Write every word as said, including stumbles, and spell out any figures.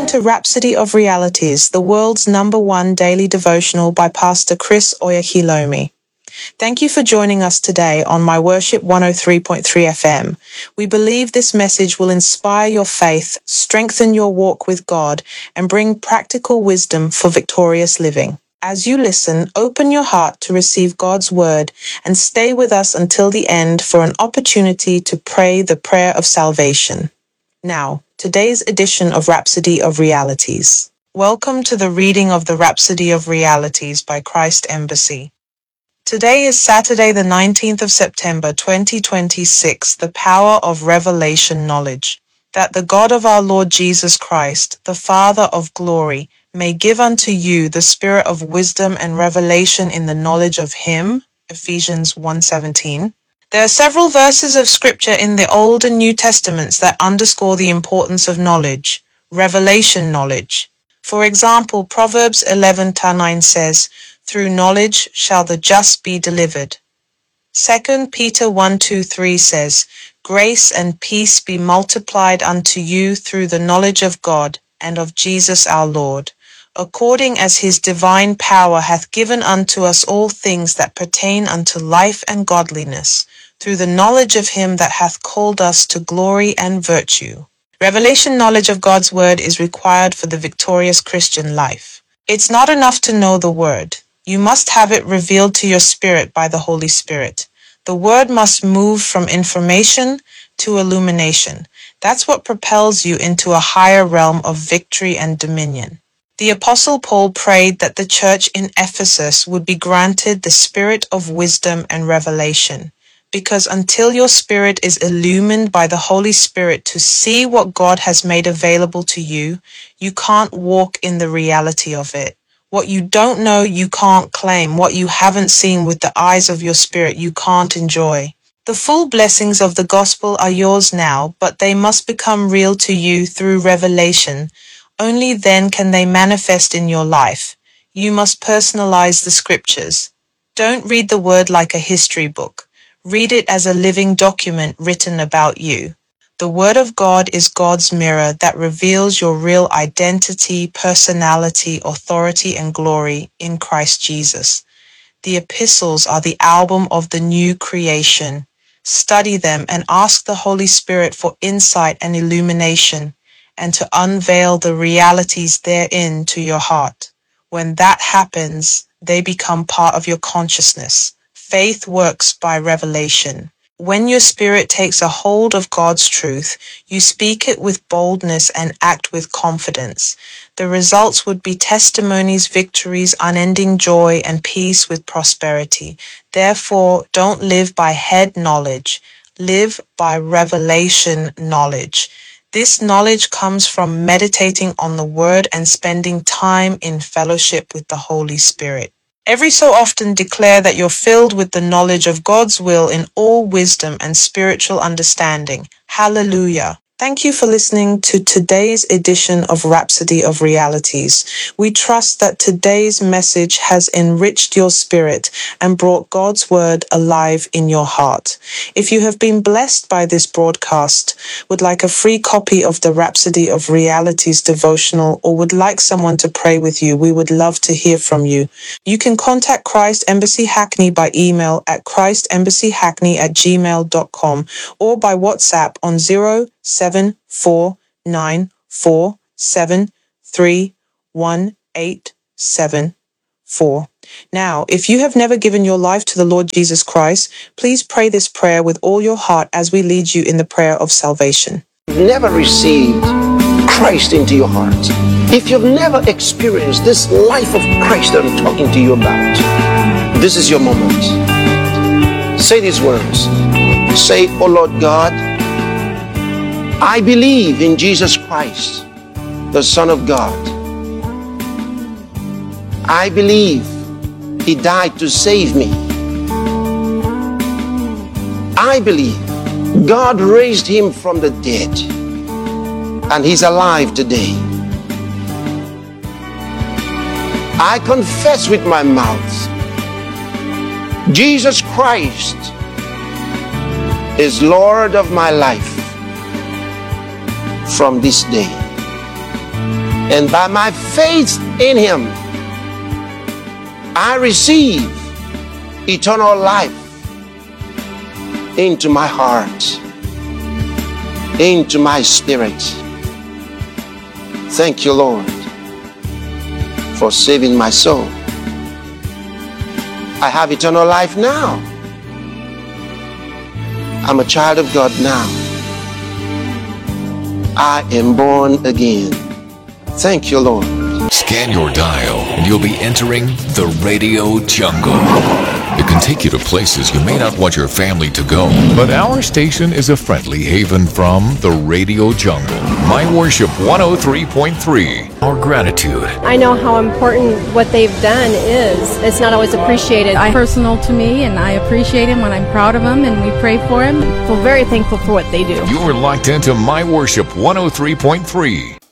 listening to Rhapsody of Realities, the world's number one daily devotional by Pastor Chris Oyakhilome. Thank you for joining us today on My Worship one oh three point three F M. We believe this message will inspire your faith, strengthen your walk with God, and bring practical wisdom for victorious living. As you listen, open your heart to receive God's word and stay with us until the end for an opportunity to pray the prayer of salvation. Now, today's edition of Rhapsody of Realities. Welcome to the reading of the Rhapsody of Realities by Christ Embassy. Today is Saturday the nineteenth of September twenty twenty-six, the power of revelation knowledge. That the God of our Lord Jesus Christ, the Father of glory, may give unto you the spirit of wisdom and revelation in the knowledge of him. Ephesians one seventeen. There are several verses of scripture in the Old and New Testaments that underscore the importance of knowledge, revelation knowledge. For example, Proverbs eleven nine says, "Through knowledge shall the just be delivered." Second Peter one two three says, "Grace and peace be multiplied unto you through the knowledge of God and of Jesus our Lord, according as his divine power hath given unto us all things that pertain unto life and godliness, through the knowledge of him that hath called us to glory and virtue." Revelation knowledge of God's word is required for the victorious Christian life. It's not enough to know the word. You must have it revealed to your spirit by the Holy Spirit. The word must move from information to illumination. That's what propels you into a higher realm of victory and dominion. The Apostle Paul prayed that the church in Ephesus would be granted the spirit of wisdom and revelation, because until your spirit is illumined by the Holy Spirit to see what God has made available to you, you can't walk in the reality of it. What you don't know, you can't claim. What you haven't seen with the eyes of your spirit, you can't enjoy. The full blessings of the gospel are yours now, but they must become real to you through revelation. Only then can they manifest in your life. You must personalize the scriptures. Don't read the word like a history book. Read it as a living document written about you. The Word of God is God's mirror that reveals your real identity, personality, authority, and glory in Christ Jesus. The epistles are the album of the new creation. Study them and ask the Holy Spirit for insight and illumination, and to unveil the realities therein to your heart. When that happens, they become part of your consciousness. Faith works by revelation. When your spirit takes a hold of God's truth, you speak it with boldness and act with confidence. The results would be testimonies, victories, unending joy, and peace with prosperity. Therefore, don't live by head knowledge. Live by revelation knowledge. This knowledge comes from meditating on the Word and spending time in fellowship with the Holy Spirit. Every so often declare that you're filled with the knowledge of God's will in all wisdom and spiritual understanding. Hallelujah. Thank you for listening to today's edition of Rhapsody of Realities. We trust that today's message has enriched your spirit and brought God's word alive in your heart. If you have been blessed by this broadcast, would like a free copy of the Rhapsody of Realities devotional, or would like someone to pray with you, we would love to hear from you. You can contact Christ Embassy Hackney by email at christembassy.hackney at gmail dot com or by WhatsApp on zero seven four nine four seven three one eight seven four. Now, if you have never given your life to the Lord Jesus Christ, please pray this prayer with all your heart as we lead you in the prayer of salvation. Never received Christ into your heart, if you've never experienced this life of Christ that I'm talking to you about, this is your moment. Say these words. Say, "Oh Lord God, I believe in Jesus Christ, the Son of God. I believe he died to save me. I believe God raised him from the dead, and he's alive today. I confess with my mouth, Jesus Christ is Lord of my life from this day. And by my faith in him, I receive eternal life into my heart, into my spirit. Thank you, Lord, for saving my soul. I have eternal life now. I'm a child of God now. I am born again. Thank you, Lord. Scan your dial and you'll be entering the radio jungle. It can take you to places you may not want your family to go. But our station is a friendly haven from the radio jungle. My Worship one oh three point three. Our gratitude. I know how important what they've done is. It's not always appreciated. I personal to me, and I appreciate him when I'm proud of him, and we pray for him. I feel very thankful for what they do. You're locked into My Worship one oh three point three.